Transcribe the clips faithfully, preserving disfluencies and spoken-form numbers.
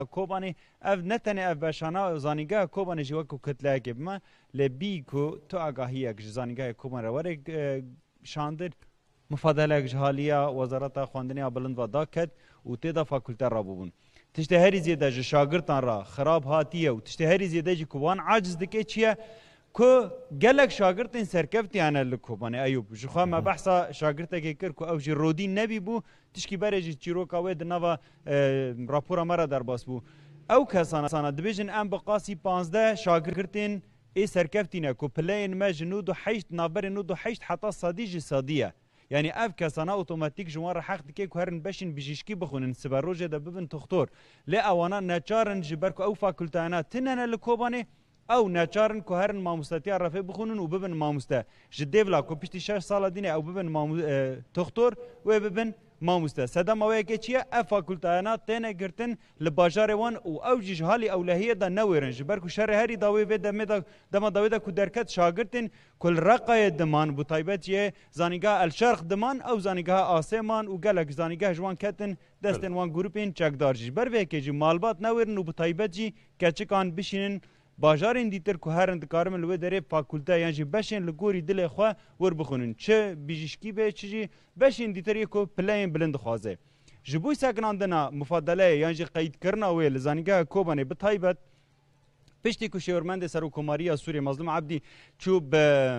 کوبانی اف نتنه اف بشانا زانیگاه کوبانی جوک کو کتله که بما لبی کو تو آگاهی که زانیگاه کوبان را ورگ شاندر مفادله جهالیا وزارت خواندنی بلند و داکت و تدا فاکولته را بودن تشته هری زیاده ج شاگردان را خراب هاتیه و تشته هری زیاده ج کوبان عاجز دکه چیه کو گلک شاگردین سرکفتی آنها لکوبانی ایوب جخوا ما بحثا شاگرده که کرد کو اوج رودی نبی بو تشکی برای چیرو کاوید نوا راپورا مرا در باس بو او کسان سانا دبیجن ام بقاسی پانزده شاگردین ای سرکفتینه کو پلین مجنود و حیشت نابر نود و حیشت حتی صدیج صدیه یعنی اف کسانا اتوماتیک جوار حق دکه که هرن بشین بیشکی بخونن سبر روزه ده ببن تختور لی اوانا نچارن جبر کو او فاکولتانا تنن لکوبانی او نچارن که هرن ماموستاتی عرفه بخونن و ببن ماموسته جدی ولا کو پشتی شش سال دینه او ببن مامو تختور و ببن ماموسته صدام اوه که چیه اف فاکولتانا تنه گرتن لباجار وان او او جهالی اولهیه دا نویرن جبر کو شر هری داوی و دم دا دم داوی دا کو درکت شاگردن کل رقای دمان بو طیبت یه زانیگاه الشرق دمان او زانیگاه آسمان و گلک زانیگاه جوان کتن دستن وان گروپین چکدار جی بر وی که جی مالبات نویرن و بو طیبت جی کچکان بشینن باجارین دیتر که هر اندکارم لوی داره فاکولته یعنی بشین لگوری دل خوا ور بخونن چه بیشکی به چیزی بشین دیتر یکو پلاین بلند خوازه جبوی سکناندنا مفادله یعنی قید کرنا وی لزانیگاه کوبانی بطایبت پشتی که شورمند سروکماری سوریه مظلوم عبدی چوب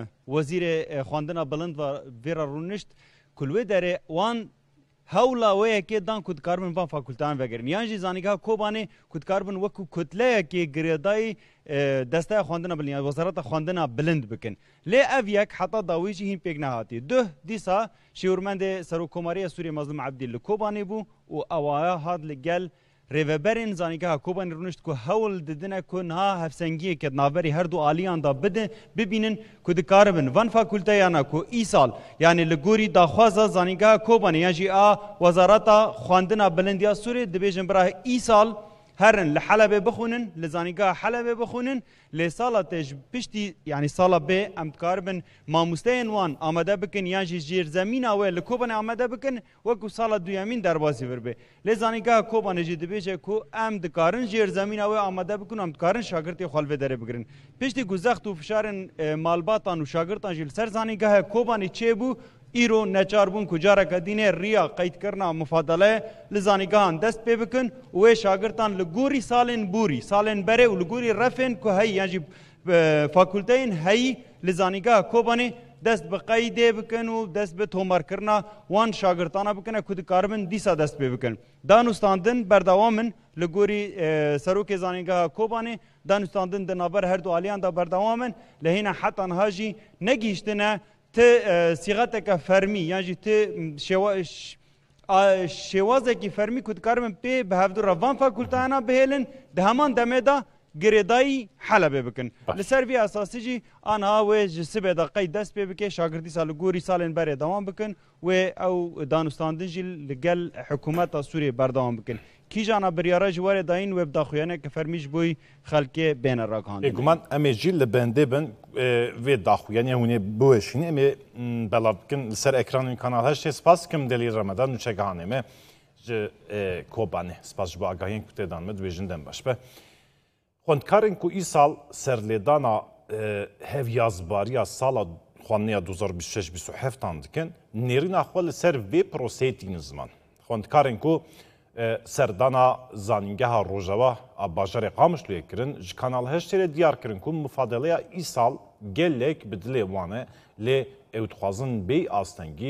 وزیر خواندنا بلند و ویرا رونشت کلوی داره وان هولا وی که دان کد کاربن با فاکولتان وگرن یعنی زانیگاه کوبانی کد کاربن وکو کتله که گریدای دسته خواندنا بلند وزارت خواندنا بلند بکن لی اف یک حتی داویجی هیم پیگ نهاتی ده دیسا شورمند سروکماری سوریه مظلوم عبدی لکوبانی بو و اوایا هاد لگل ریوبرین زانیگاه کوبانی رونشت که هول ددنه که نها هفسنگیه که نابری هر دو آلیان دا بده ببینن که دکاربن وان فاکولته یانا که ای سال یعنی لگوری دا خوازا زانیگاه کوبانی یعنی آ وزارت خواندنا بلندیا سوری دبیجن برای ای سال هرن لحلب بخونن لزانیگاه حلب بخونن لسالتش پشتی یعنی سالا به امتکاربن ماموستین وان آمده بکن یعنی جیر زمین آوه لکوبان آمده بکن وکو سالا دویامین دربازی وربه لزانیگاه کوبان جید بیشه کو امتکارن جیر زمین آوه آمده بکن امتکارن شاگرتی خالوه داره بگرن پشتی گزخت و فشارن مالباتان و شاگرتان جیل سر زانیگاه کوبانی چه بو ایرو نچاربون کجارا کدینه ریا قید کرنا مفادله لزانیگاهان دست پی بکن و شاگردان لگوری سالن بوری سالن بره و لگوری رفن که هی یعنی فاکولتین هی لزانیگاه کوبانی دست به قیده بکن و دست به تومار کرنا وان شاگردانا بکنه کد کاربن دیسا دست پی بکن دانستاندن بردوامن لگوری سروک زانیگاه کوبانی دانستاندن دنابر هر دو آلیان دا بردوامن لهینا حتی نهاجی نگیشتنه ت صيغتك فرمي يعني ت شواش شوازه کی فرمی کد کارم پی به هفت روان فاکولتانا بهلن دهمان دمدا گریدای حلبه بکن لسر وی اساسی جی آنها و جسبه دا قید دست پی بکه شاگردی سال گوری سالن بره دوام بکن و او دانستاندن جی لگل حکومت سوریه بردوام بکن کی جانا بریاره جوار داین و بداخویانه که فرمیش بوی خلک بین راکاند گمان امی جیل بنده بن و داخویانه هونه بوشین امی بلابکن لسر اکران کانال هشت سپاس کم دلی رمضان نوچگانه می کوبانه سپاس جبو آگاهین کتی دانمد و جندن باش به خوندکارن کو ای سال سرلیدانا هفیازباریا سالا خواننیا دو هزار و بیست و شش بیست و هفت اندکن نیرین اخوال سر وی پروسیتین زمان خوندکارن کو سردانا زانینگه ها روژاوا باجار قامشلوی کرن ج کانال هشتره دیار کرن کو مفادله ای سال گلک بدلی وانه لی اوتخوازن بی آستنگی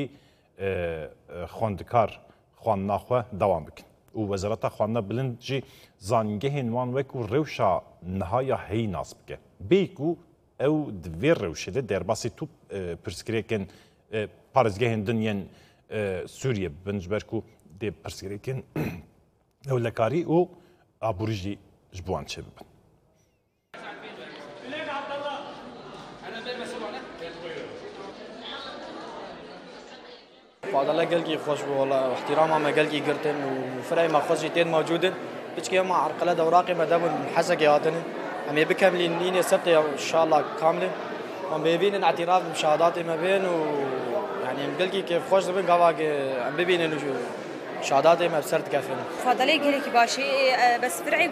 خوندکار خواننا خو دوام بکن و وزارت خواننا بلند جی زانینگه هنوان وکو روشا نهایا هی ناس بکه بیکو او دویر روشه ده در باسی تو پرسکریکن پارزگه هندن ین سوریه بنجبر کو ده پرسکریکن او لکاری او آبوریجی جبوان چه ببن فاضل قلقي خوش والله واحترامها ما قلقي قرتن وفرعي ما خوش جيتين موجودين بتشكي ما عرقلة دوراقي ما دام حسك ياتن هم يبكملين لين سبت ان شاء الله كامله هم بيبين اعتراف بمشاهداتي ما بين و يعني قلقي كيف خوش بن قواق هم بيبين انه شهاداتي ما بسرت كافين فضلي قالك باشي بس فرعي